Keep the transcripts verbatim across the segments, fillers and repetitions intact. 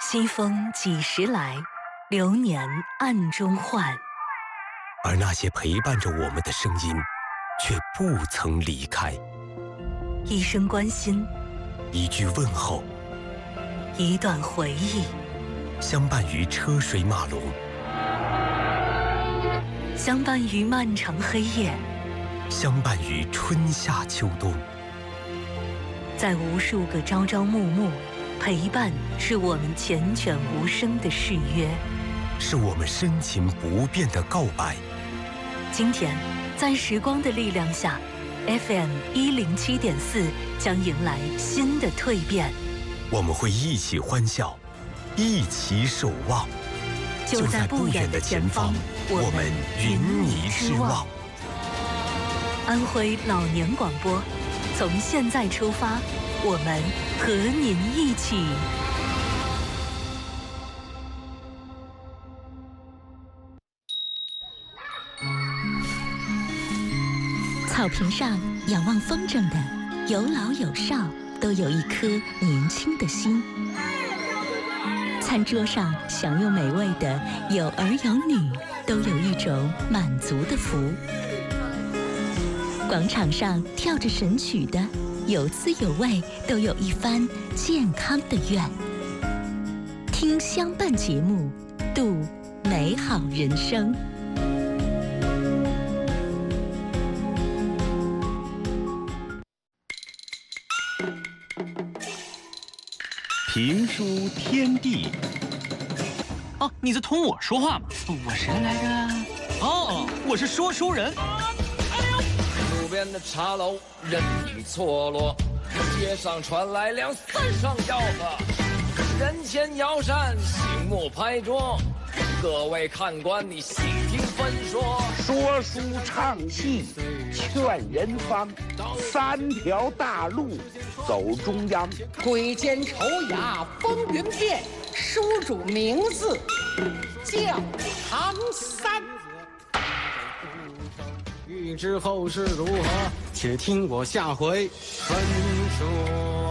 西风几时来，流年暗中换。 而那些陪伴着我们的声音，却不曾离开。 一声关心， 一句问候， 一段回忆， 相伴于车水马龙， 相伴于漫长黑夜， 相伴于春夏秋冬。 在无数个朝朝暮暮，陪伴是我们缱绻无声的誓约， 是我们深情不变的告白。 今天，在时光的力量下 ，F M 一零七点四将迎来新的蜕变。 我们会一起欢笑，一起守望。 就在不远的前方，我们云霓之望。安徽老年广播，从现在出发，我们和您一起。 草坪上仰望风筝的，有老有少，都有一颗年轻的心。餐桌上享用美味的，有儿有女，都有一种满足的福。广场上跳着神曲的，有滋有味，都有一番健康的愿。听相伴节目，度美好人生。 评书天地。 哦，你在同我说话吗？我谁来着？哦，我是说书人。 路边的茶楼人影错落，街上传来两三声吆喝，人前摇扇，醒目拍桌。各位看官，你细听分说。 说书唱戏劝人方，三条大路走中央。 鬼奸丑雅风云变，书主名字叫唐三。 欲知后事如何，且听我下回分说。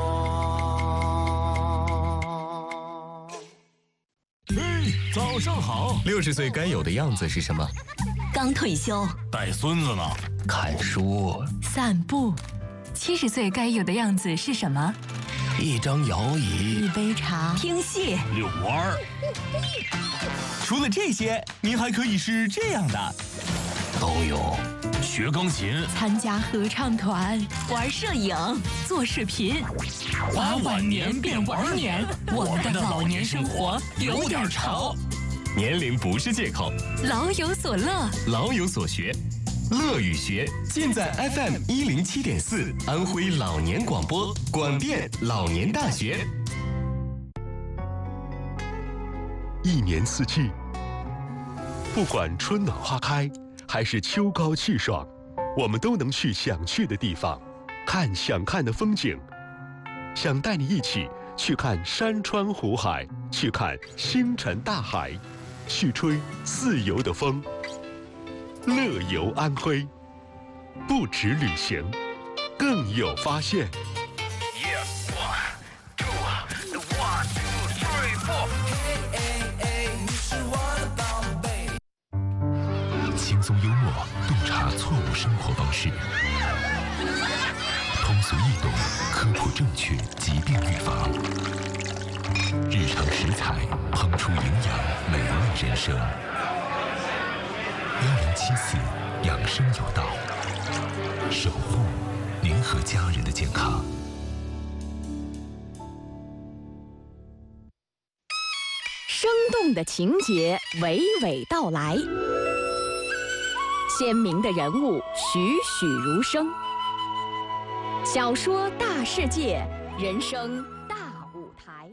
早上好。六十岁该有的样子是什么？ 刚退休。 带孙子呢？看书。 散步。七十岁该有的样子是什么？ 一张摇椅。 一杯茶。听戏。 遛弯儿。除了这些，您还可以是这样的。都有。学钢琴。 参加合唱团。玩摄影。做视频。 把晚年变玩年，我们的老年生活有点潮。年龄不是借口， 老有所乐， 老有所学，乐与学尽在 F M 一零七点四安徽老年广播广电老年大学。 一年四季，不管春暖花开，还是秋高气爽，我们都能去想去的地方，看想看的风景。想带你一起去看山川湖海，去看星辰大海，去吹自由的风。乐游安徽，不止旅行，更有发现。 轻松幽默，洞察错误生活方式，通俗易懂，科普正确，疾病预防。日常食材，烹出营养美味人生。幺零七四养生有道，守护您和家人的健康。 生动的情节娓娓道来，鲜明的人物栩栩如生。小说大世界，人生大舞台。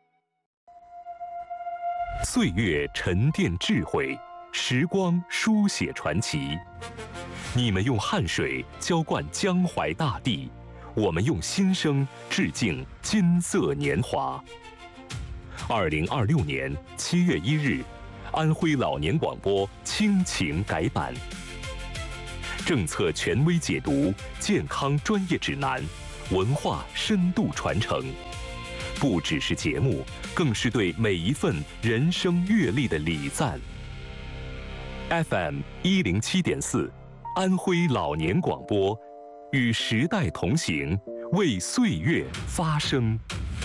岁月沉淀智慧，时光书写传奇。你们用汗水浇灌江淮大地，我们用心声致敬金色年华。二零二六年七月一日，安徽老年广播亲情改版。政策权威解读，健康专业指南，文化深度传承， 不只是节目，更是对每一份人生阅历的礼赞。F M 一零七点四，安徽老年广播，与时代同行，为岁月发声。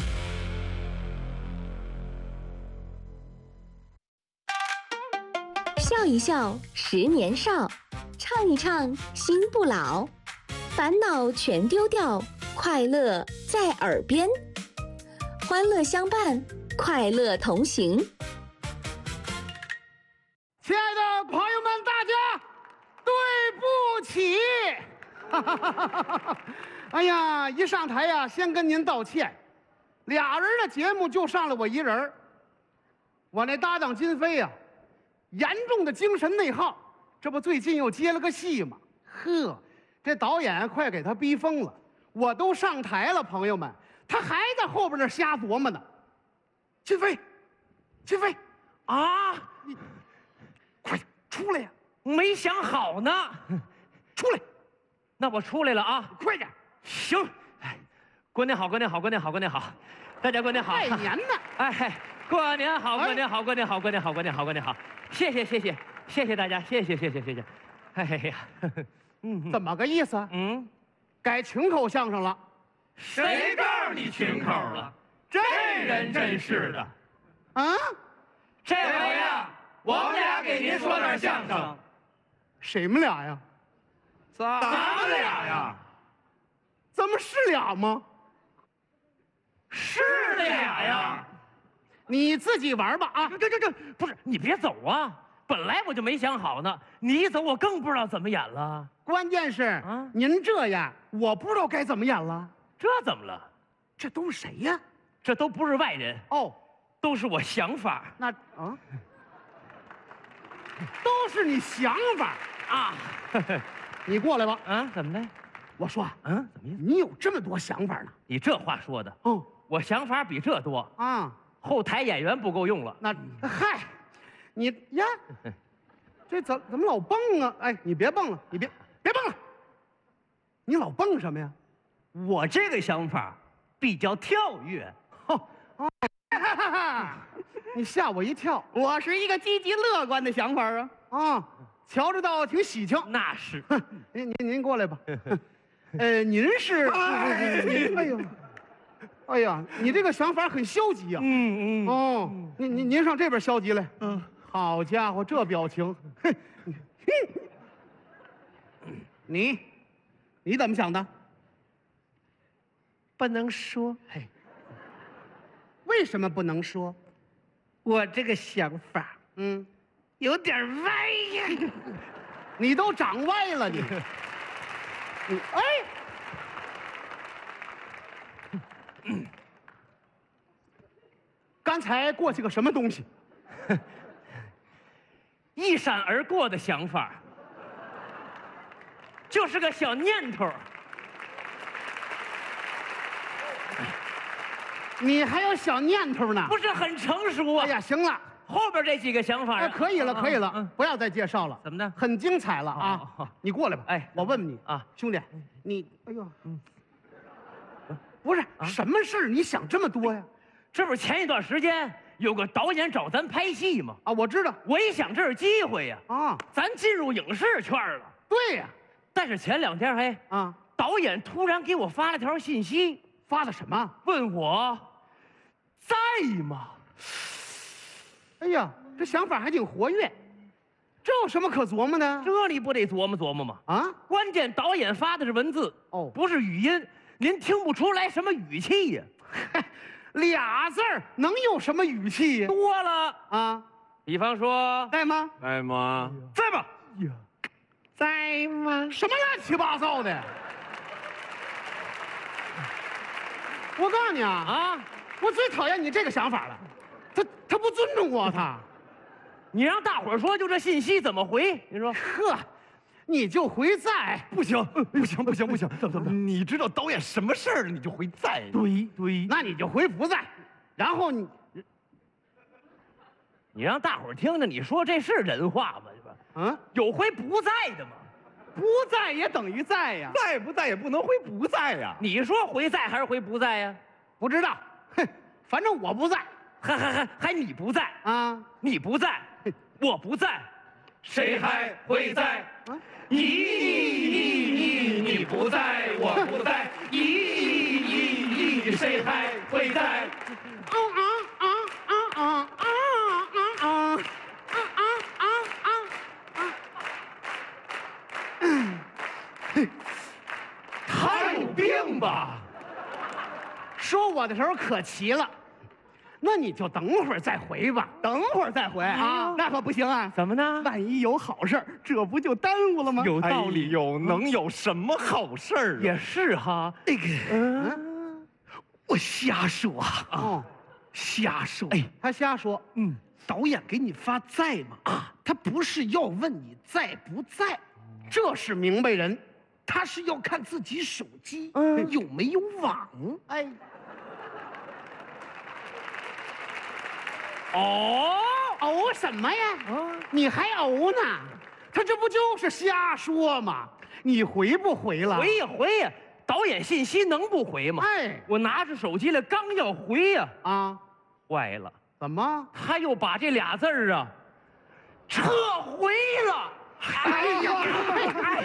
笑一笑，十年少；唱一唱，心不老。烦恼全丢掉，快乐在耳边。欢乐相伴，快乐同行。 亲爱的朋友们，大家对不起！哈哈哈哈哈哈！哎呀，一上台呀，先跟您道歉。俩人的节目就上了我一人。我那搭档金飞呀，严重的精神内耗，这不最近又接了个戏吗？呵，这导演快给他逼疯了。我都上台了，朋友们，他还在后边那瞎琢磨呢。金飞，金飞， 啊， 你快出来呀！ 没想好呢。 出来， 那我出来了啊！ 快点。 行，哎，过年好，过年好，过年好，过年好，大家过年好。 拜年呢！ 哎，过年好，过年好，过年好，过年好，过年好，过年好。谢谢，谢谢，谢谢大家，谢谢，谢谢，谢谢。哎呀， 嗯，怎么个意思？ 嗯， 改群口相声了。 谁告诉你群口了？这人真是的。 啊， 这回呀，我们俩给您说段相声。 谁们俩呀？ 咱们俩呀？ 怎么是俩吗？ 是俩呀。 你自己玩吧啊！ 这这这不是你别走啊！本来我就没想好呢，你一走我更不知道怎么演了。 关键是啊，您这样我不知道该怎么演了。 这怎么了？ 这都是谁呀？ 这都不是外人哦， 都是我想法。 那啊，都是你想法啊！ 你过来吧。 啊，怎么的？ 我说， 嗯，怎么意思？ 你有这么多想法呢？ 你这话说的， 哦， 我想法比这多啊。 后台演员不够用了。 那嗨，你呀，这怎怎么老蹦啊？哎，你别蹦了，你别别蹦了，你老蹦什么呀？ 我这个想法比较跳跃。 哦哦，哈哈哈！你吓我一跳， 我是一个积极乐观的想法啊。 啊，瞧着倒挺喜庆。 那是。 您您您过来吧。呃，您是？哎呦。哎呀，你这个想法很消极啊！ 嗯嗯哦，您您您上这边消极来。嗯，好家伙，这表情，哼，你你怎么想的？ 不能说。嘿， 为什么不能说？ 我这个想法， 嗯， 有点歪呀。 你都长歪了，你。你哎。嗯，刚才过去个什么东西？ 一闪而过的想法，就是个小念头。 你还有小念头呢？ 不是很成熟啊！ 哎呀，行了， 后边这几个想法， 哎，可以了，可以了，不要再介绍了。 怎么的？ 很精彩了啊！你过来吧。 哎， 我问问你啊， 兄弟，你，哎呦，嗯。不是、啊、什么事儿？你想这么多呀？ 这不是前一段时间有个导演找咱拍戏吗？ 啊，我知道。 我一想这是机会呀，啊，咱进入影视圈了。 对呀， 但是前两天还啊，导演突然给我发了条信息， 发的什么？ 问我在吗？ 哎呀，这想法还挺活跃，这有什么可琢磨的？ 这你不得琢磨琢磨吗？啊，关键导演发的是文字哦，不是语音。您听不出来什么语气呀？ 俩字儿能有什么语气呀？ 多了啊！比方说， 在吗？ 在吗？ 在吗？ 呀， 在吗？ 什么乱七八糟的！我告诉你啊啊！我最讨厌你这个想法了，他他不尊重我，他。 你让大伙儿说，就这信息怎么回？你说， 呵。你就回在， 不行，不行，不行，不行，怎么怎么？你知道导演什么事儿了，你就回在。 对对， 那你就回不在，然后你， 你让大伙儿听着，你说这是人话吗？是吧？嗯，有回不在的吗？ 不在也等于在呀， 在不在也不能回不在呀。 你说回在还是回不在呀？ 不知道，哼， 反正我不在， 还还还还你不在啊？ 你不在，我不在，谁还会在？咦咦咦，你不在，我不在，咦咦咦，谁还会在？ 啊啊啊啊啊啊啊啊啊啊啊！ 他有病吧？ 说我的时候可齐了，那你就等会儿再回吧，等会儿再回啊，那可不行啊！ 怎么呢？ 万一有好事儿，这不就耽误了吗？ 有道理， 有能有什么好事儿？ 也是哈。 那个，嗯，我瞎说啊，瞎说。 哎，他瞎说。 嗯，导演给你发在吗？啊，他不是要问你在不在， 这是明白人。 他是要看自己手机嗯有没有网。 哎。 哦， 哦什么呀？你还哦呢？他这不就是瞎说吗？你回不回了？ 回呀回呀，导演信息能不回吗？ 哎， 我拿着手机来，刚要回呀， 啊， 坏了， 怎么？ 他又把这俩字儿啊撤回了。 哎呀！哎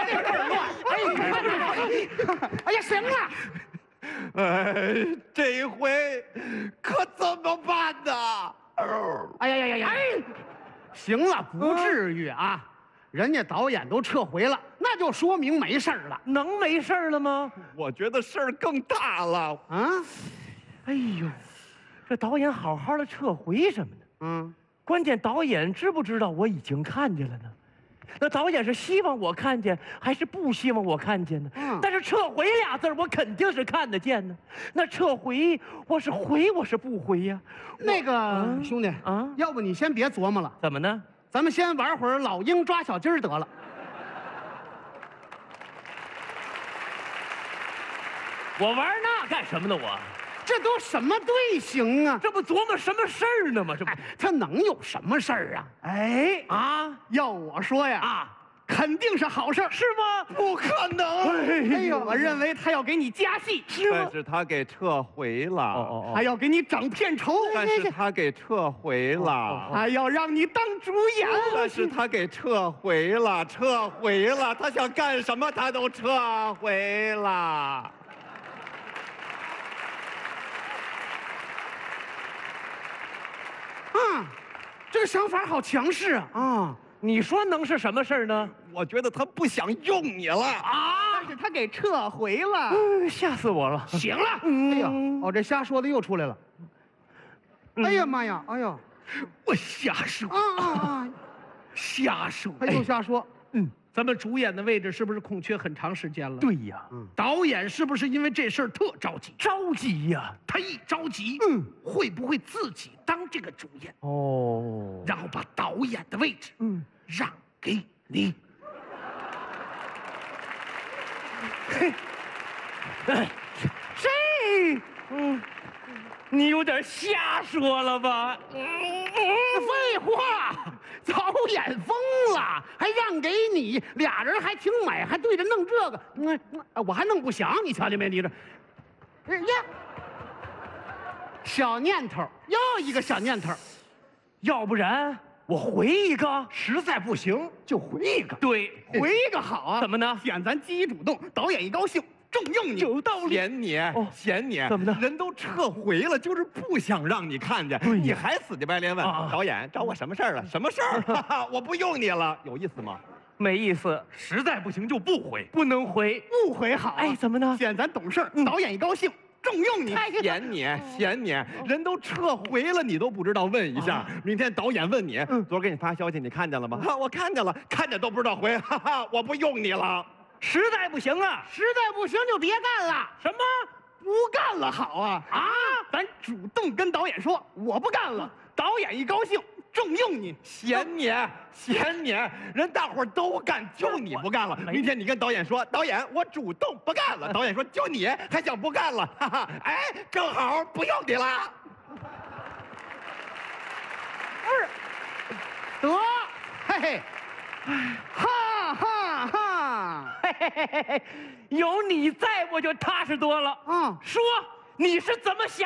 哎呀，行了。 哎，这一回可怎么办呢？ 哎呀呀呀呀！哎，行了，不至于啊，人家导演都撤回了，那就说明没事了。 能没事了吗？ 我觉得事儿更大了啊！ 哎呦，这导演好好的撤回什么呢？ 嗯， 关键导演知不知道我已经看见了呢？那导演是希望我看见，还是不希望我看见呢？嗯，但是撤回俩字我肯定是看得见呢。那撤回，我是回，我是不回呀？ 那个、嗯、兄弟啊，要不你先别琢磨了。 怎么呢？ 咱们先玩会儿老鹰抓小鸡儿得了。 我玩那干什么呢？我。 这都什么队形啊？ 这不琢磨什么事儿呢吗？这不， 他能有什么事儿啊？ 哎啊，要我说呀， 啊， 肯定是好事儿， 是吗？ 不可能！ 哎呦，我认为他要给你加戏， 是吗？但是他给撤回了，哦哦哦，还要给你涨片酬， 但是他给撤回了， 还要让你当主演， 但是他给撤回了，撤回了，他想干什么他都撤回了。 啊，这个想法好强势啊！ 啊，你说能是什么事儿呢？ 我觉得他不想用你了啊，但是他给撤回了， 嗯，吓死我了！ 行了，嗯、哎呀，哦，这瞎说的又出来了。嗯、哎呀妈呀，哎呀， 我瞎说啊啊啊！ 瞎说， 他又瞎说。 嗯， 咱们主演的位置是不是空缺很长时间了？ 对呀， 嗯，导演是不是因为这事儿特着急？ 着急呀！ 他一着急，嗯，会不会自己当这个主演？ 哦， 然后把导演的位置， 嗯， 让给你。 嘿，这，嗯，你有点瞎说了吧？ 嗯，废话。导演疯了，还让给你，俩人还挺美，还对着弄这个，嗯，我还弄不响，你瞧见没？你这，呀，小念头，又一个小念头， 要不然我回一个， 实在不行就回一个， 对， 回一个好啊。 怎么呢？ 显咱积极主动，导演一高兴。重用你， 有道理。 嫌你，哦、嫌你， 怎么的？ 人都撤回了，就是不想让你看见，你还死乞白赖问、啊、导演找我什么事儿了？什么事儿？我不用你了，有意思吗？ 没意思， 实在不行就不回， 不能回， 不回好、啊。 哎，怎么呢？ 显咱懂事儿，嗯、导演一高兴。重用你， 嫌你，嫌你，人都撤回了，你都不知道问一下。啊、明天导演问你，嗯、昨儿给你发消息，你看见了吗？啊、我看见了，看见都不知道回，哈哈，我不用你了。 实在不行啊， 实在不行就别干了。 什么？ 不干了好啊啊！咱主动跟导演说，我不干了。导演一高兴，重用你， 嫌你，嫌你，人大伙儿都干，就你不干了。明天你跟导演说，导演我主动不干了。导演说，就你还想不干了，哈哈！哎，正好不用你了。 得，嘿嘿。哈哈哈！ 嘿嘿嘿嘿嘿，有你在我就踏实多了。 嗯， 说你是怎么想？